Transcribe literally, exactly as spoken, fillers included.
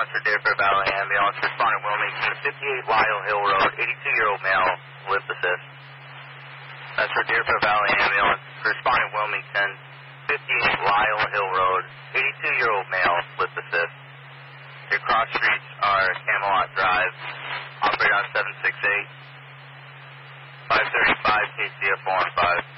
response for Deerfield Valley Ambulance. Responding Wilmington, fifty-eight Lyle Hill Road, eighty-two-year-old male, lip assist. That's for Deerfield Valley Ambulance. Responding Wilmington, fifty-eight Lyle Hill Road, eighty-two-year-old male, lip assist. Your cross streets are Camelot Drive. Operate on seven six eight, five thirty-five K C F four and five.